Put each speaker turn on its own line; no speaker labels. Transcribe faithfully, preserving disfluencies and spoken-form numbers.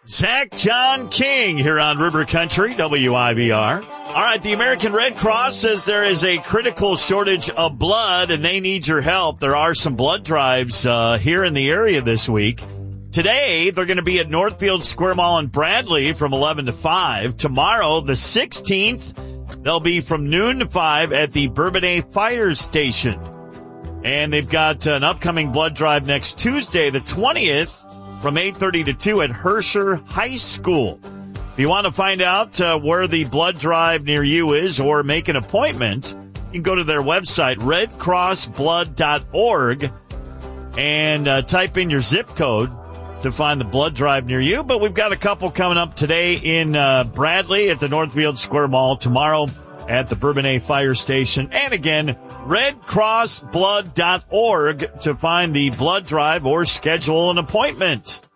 Zach John King here on River Country, W I V R. All right, the American Red Cross says there is a critical shortage of blood, and they need your help. There are some blood drives uh, here in the area this week. Today, they're going to be at Northfield Square Mall in Bradley from eleven to five. Tomorrow, the sixteenth, they'll be from noon to five at the Bourbonnais Fire Station. And they've got an upcoming blood drive next Tuesday, the twentieth, from eight thirty to two at Herscher High School. If you want to find out uh, where the blood drive near you is or make an appointment, you can go to their website, red cross blood dot org, and uh, type in your zip code to find the blood drive near you. But we've got a couple coming up today in uh, Bradley at the Northfield Square Mall, tomorrow at the Bourbonnais Fire Station, and again, red cross blood dot org to find the blood drive or schedule an appointment.